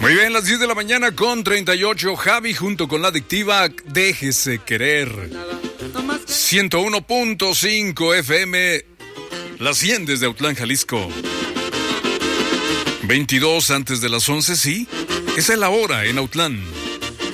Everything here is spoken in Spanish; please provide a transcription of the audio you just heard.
Muy bien, las 10 de la mañana con 38. Javi junto con la adictiva, déjese querer. 101.5 FM, la 100 desde Autlán, Jalisco. 22 antes de las 11, sí. Esa es la hora en Autlán.